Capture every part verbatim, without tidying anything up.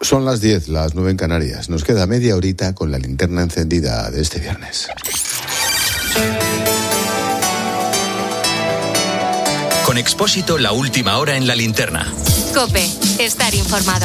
Son las diez, las nueve en Canarias. Nos queda media horita con la linterna encendida de este viernes. Con Expósito, la última hora en la linterna. COPE, estar informado.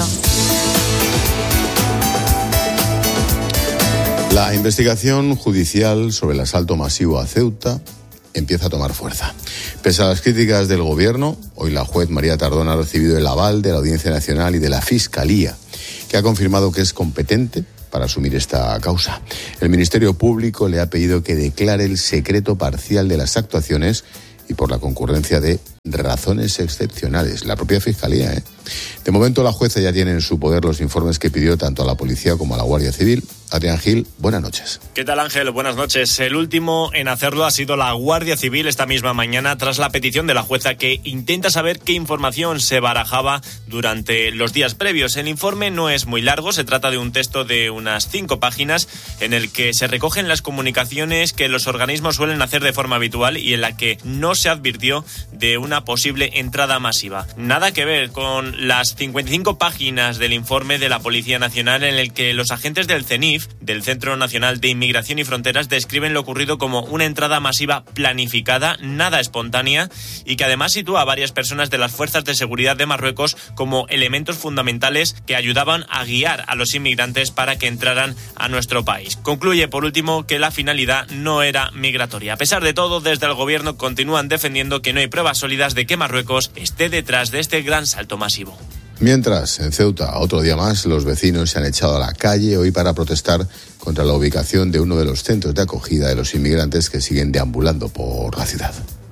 La investigación judicial sobre el asalto masivo a Ceuta empieza a tomar fuerza. Pese a las críticas del Gobierno, hoy la juez María Tardón ha recibido el aval de la Audiencia Nacional y de la Fiscalía, que ha confirmado que es competente para asumir esta causa. El Ministerio Público le ha pedido que declare el secreto parcial de las actuaciones y por la concurrencia de razones excepcionales. La propia Fiscalía, ¿eh? De momento, la jueza ya tiene en su poder los informes que pidió tanto a la Policía como a la Guardia Civil. Adrián Gil, buenas noches. ¿Qué tal, Ángel? Buenas noches. El último en hacerlo ha sido la Guardia Civil esta misma mañana tras la petición de la jueza que intenta saber qué información se barajaba durante los días previos. El informe no es muy largo, se trata de un texto de unas cinco páginas en el que se recogen las comunicaciones que los organismos suelen hacer de forma habitual y en la que no se advirtió de una posible entrada masiva. Nada que ver con las cincuenta y cinco páginas del informe de la Policía Nacional en el que los agentes del CENIF, del Centro Nacional de Inmigración y Fronteras, describen lo ocurrido como una entrada masiva planificada, nada espontánea, y que además sitúa a varias personas de las fuerzas de seguridad de Marruecos como elementos fundamentales que ayudaban a guiar a los inmigrantes para que entraran a nuestro país. Concluye, por último, que la finalidad no era migratoria. A pesar de todo, desde el Gobierno continúan defendiendo que no hay pruebas sólidas de que Marruecos esté detrás de este gran salto masivo. Mientras, en Ceuta, otro día más, los vecinos se han echado a la calle hoy para protestar contra la ubicación de uno de los centros de acogida de los inmigrantes que siguen deambulando por la ciudad.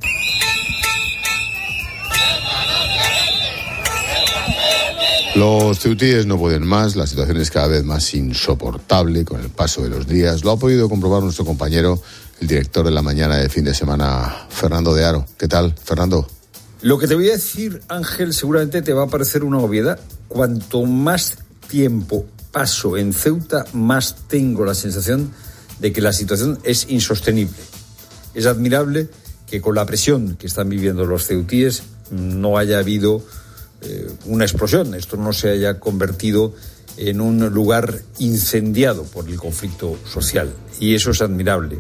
Los ceutíes no pueden más, la situación es cada vez más insoportable con el paso de los días. Lo ha podido comprobar nuestro compañero, el director de la mañana de fin de semana, Fernando de Aro. ¿Qué tal, Fernando? Lo que te voy a decir, Ángel, seguramente te va a parecer una obviedad. Cuanto más tiempo paso en Ceuta, más tengo la sensación de que la situación es insostenible. Es admirable que con la presión que están viviendo los ceutíes no haya habido eh, una explosión. Esto no se haya convertido en un lugar incendiado por el conflicto social. Y eso es admirable.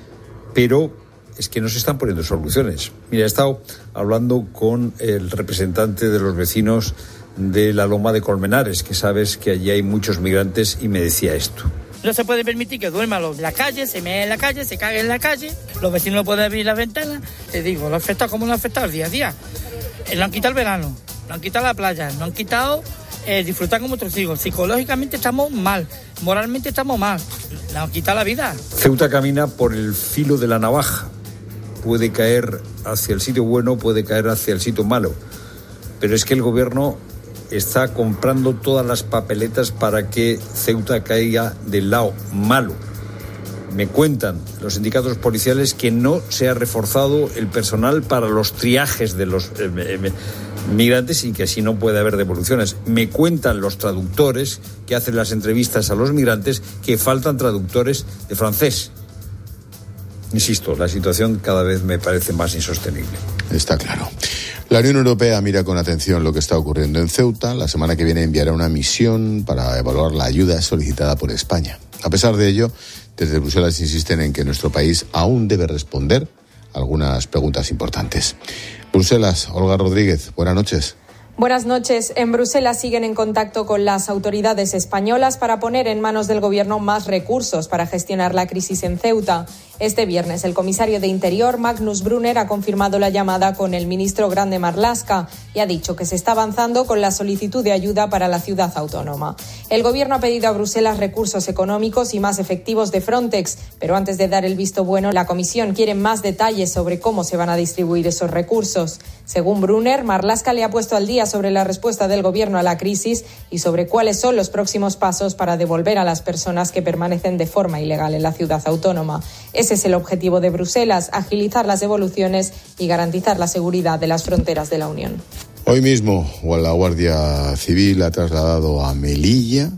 Pero es que no se están poniendo soluciones. Mira, he estado hablando con el representante de los vecinos de la Loma de Colmenares, que sabes que allí hay muchos migrantes, y me decía esto. No se puede permitir que duerman en la calle, se meen en la calle, se caguen en la calle, los vecinos no pueden abrir las ventanas. Te digo, lo ha afectado como lo ha afectado el día a día. Eh, lo han quitado el verano, lo han quitado la playa, lo han quitado eh, disfrutar como otros hijos. Psicológicamente estamos mal, moralmente estamos mal, le han quitado la vida. Ceuta camina por el filo de la navaja. Puede caer hacia el sitio bueno, puede caer hacia el sitio malo. Pero es que el Gobierno está comprando todas las papeletas para que Ceuta caiga del lado malo. Me cuentan los sindicatos policiales que no se ha reforzado el personal para los triajes de los eh, eh, migrantes y que así no puede haber devoluciones. Me cuentan los traductores que hacen las entrevistas a los migrantes que faltan traductores de francés. Insisto, la situación cada vez me parece más insostenible. Está claro. La Unión Europea mira con atención lo que está ocurriendo en Ceuta. La semana que viene enviará una misión para evaluar la ayuda solicitada por España. A pesar de ello, desde Bruselas insisten en que nuestro país aún debe responder algunas preguntas importantes. Bruselas, Olga Rodríguez, buenas noches. Buenas noches. En Bruselas siguen en contacto con las autoridades españolas para poner en manos del Gobierno más recursos para gestionar la crisis en Ceuta. Este viernes, el comisario de Interior, Magnus Brunner, ha confirmado la llamada con el ministro Grande Marlaska y ha dicho que se está avanzando con la solicitud de ayuda para la ciudad autónoma. El Gobierno ha pedido a Bruselas recursos económicos y más efectivos de Frontex, pero antes de dar el visto bueno, la Comisión quiere más detalles sobre cómo se van a distribuir esos recursos. Según Brunner, Marlaska le ha puesto al día sobre la respuesta del Gobierno a la crisis y sobre cuáles son los próximos pasos para devolver a las personas que permanecen de forma ilegal en la ciudad autónoma. Ese es el objetivo de Bruselas, agilizar las devoluciones y garantizar la seguridad de las fronteras de la Unión. Hoy mismo la Guardia Civil ha trasladado a Melilla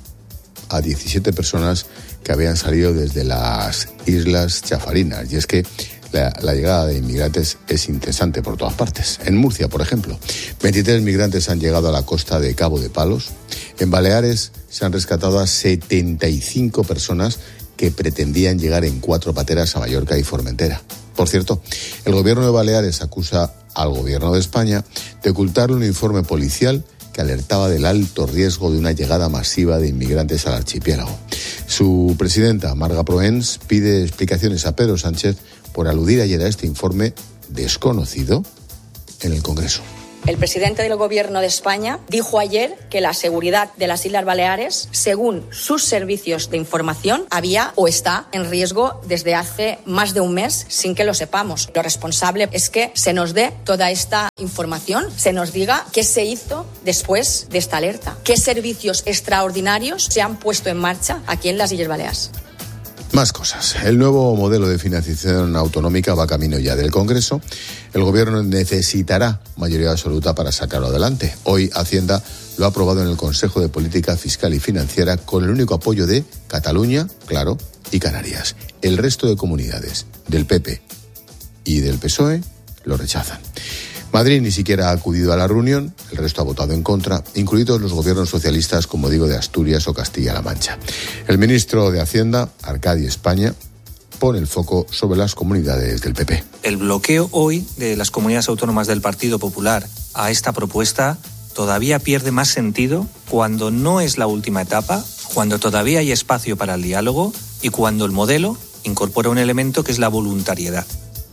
a diecisiete personas que habían salido desde las Islas Chafarinas. Y es que La, la llegada de inmigrantes es incesante por todas partes. En Murcia, por ejemplo, veintitrés migrantes han llegado a la costa de Cabo de Palos. En Baleares se han rescatado a setenta y cinco personas que pretendían llegar en cuatro pateras a Mallorca y Formentera. Por cierto, el gobierno de Baleares acusa al gobierno de España de ocultarle un informe policial que alertaba del alto riesgo de una llegada masiva de inmigrantes al archipiélago. Su presidenta, Marga Proens, pide explicaciones a Pedro Sánchez por aludir ayer a este informe desconocido en el Congreso. El presidente del Gobierno de España dijo ayer que la seguridad de las Islas Baleares, según sus servicios de información, había o está en riesgo desde hace más de un mes sin que lo sepamos. Lo responsable es que se nos dé toda esta información, se nos diga qué se hizo después de esta alerta, qué servicios extraordinarios se han puesto en marcha aquí en las Islas Baleares. Más cosas. El nuevo modelo de financiación autonómica va camino ya del Congreso. El Gobierno necesitará mayoría absoluta para sacarlo adelante. Hoy Hacienda lo ha aprobado en el Consejo de Política Fiscal y Financiera con el único apoyo de Cataluña, claro, y Canarias. El resto de comunidades del P P y del P S O E lo rechazan. Madrid ni siquiera ha acudido a la reunión, el resto ha votado en contra, incluidos los gobiernos socialistas, como digo, de Asturias o Castilla-La Mancha. El ministro de Hacienda, Arcadi España, pone el foco sobre las comunidades del P P. El bloqueo hoy de las comunidades autónomas del Partido Popular a esta propuesta todavía pierde más sentido cuando no es la última etapa, cuando todavía hay espacio para el diálogo y cuando el modelo incorpora un elemento que es la voluntariedad.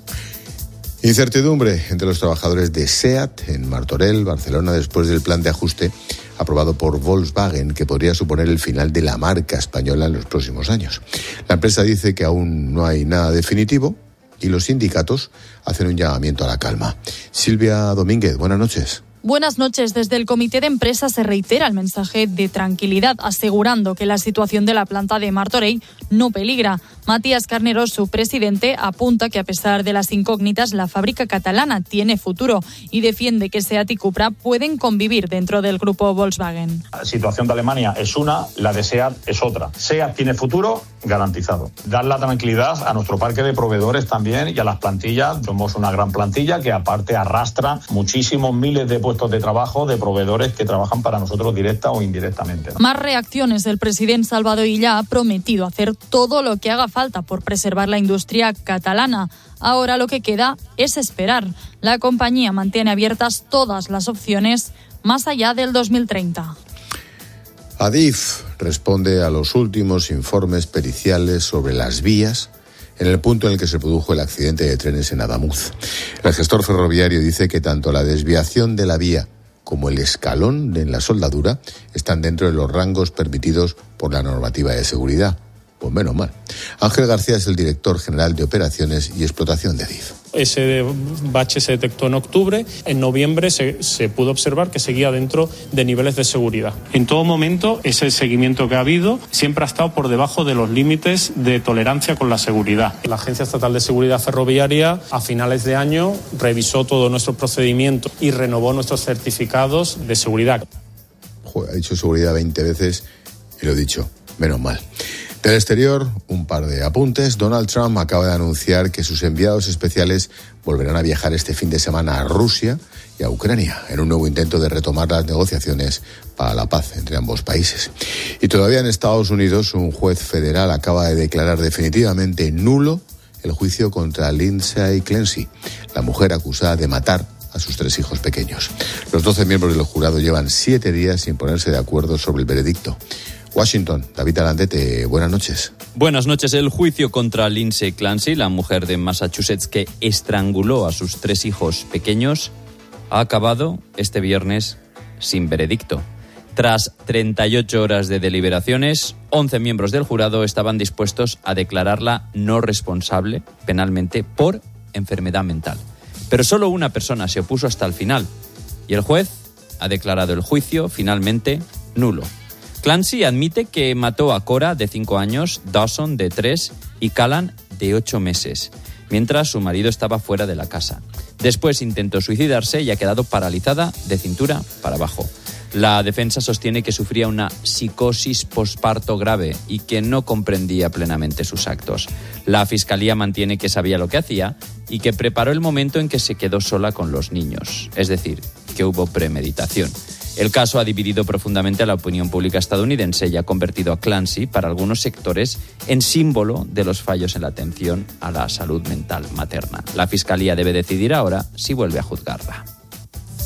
Incertidumbre entre los trabajadores de SEAT en Martorell, Barcelona, después del plan de ajuste aprobado por Volkswagen, que podría suponer el final de la marca española en los próximos años. La empresa dice que aún no hay nada definitivo y los sindicatos hacen un llamamiento a la calma. Silvia Domínguez, buenas noches. Buenas noches. Desde el Comité de Empresa se reitera el mensaje de tranquilidad, asegurando que la situación de la planta de Martorell no peligra. Matías Carnero, su presidente, apunta que a pesar de las incógnitas, la fábrica catalana tiene futuro y defiende que SEAT y Cupra pueden convivir dentro del grupo Volkswagen. La situación de Alemania es una, la de SEAT es otra. SEAT tiene futuro garantizado. Dar la tranquilidad a nuestro parque de proveedores también y a las plantillas. Somos una gran plantilla que aparte arrastra muchísimos miles de puestos de trabajo de proveedores que trabajan para nosotros directa o indirectamente, ¿no? Más reacciones. El presidente Salvador Illa ha prometido hacer todo lo que haga falta por preservar la industria catalana. Ahora lo que queda es esperar. La compañía mantiene abiertas todas las opciones más allá del dos mil treinta. Adif responde a los últimos informes periciales sobre las vías en el punto en el que se produjo el accidente de trenes en Adamuz. El gestor ferroviario dice que tanto la desviación de la vía como el escalón en la soldadura están dentro de los rangos permitidos por la normativa de seguridad. Pues menos mal. Ángel García es el director general de Operaciones y Explotación de Adif. Ese bache se detectó en octubre. En noviembre se, se pudo observar que seguía dentro de niveles de seguridad. En todo momento, ese seguimiento que ha habido siempre ha estado por debajo de los límites de tolerancia con la seguridad. La Agencia Estatal de Seguridad Ferroviaria, a finales de año, revisó todo nuestro procedimiento y renovó nuestros certificados de seguridad. Joder, ha dicho seguridad veinte veces y lo he dicho, menos mal. Del exterior, un par de apuntes. Donald Trump acaba de anunciar que sus enviados especiales volverán a viajar este fin de semana a Rusia y a Ucrania, en un nuevo intento de retomar las negociaciones para la paz entre ambos países. Y todavía en Estados Unidos, un juez federal acaba de declarar definitivamente nulo el juicio contra Lindsay Clancy, la mujer acusada de matar a sus tres hijos pequeños. Los doce miembros del jurado llevan siete días sin ponerse de acuerdo sobre el veredicto. Washington, David Alandete, buenas noches. Buenas noches. El juicio contra Lindsay Clancy, la mujer de Massachusetts que estranguló a sus tres hijos pequeños, ha acabado este viernes sin veredicto. Tras treinta y ocho horas de deliberaciones, once miembros del jurado estaban dispuestos a declararla no responsable penalmente por enfermedad mental. Pero solo una persona se opuso hasta el final y el juez ha declarado el juicio finalmente nulo. Clancy admite que mató a Cora, de cinco años, Dawson, de tres, y Callan, de ocho meses, mientras su marido estaba fuera de la casa. Después intentó suicidarse y ha quedado paralizada de cintura para abajo. La defensa sostiene que sufría una psicosis posparto grave y que no comprendía plenamente sus actos. La Fiscalía mantiene que sabía lo que hacía y que preparó el momento en que se quedó sola con los niños, es decir, que hubo premeditación. El caso ha dividido profundamente a la opinión pública estadounidense y ha convertido a Clancy, para algunos sectores, en símbolo de los fallos en la atención a la salud mental materna. La Fiscalía debe decidir ahora si vuelve a juzgarla.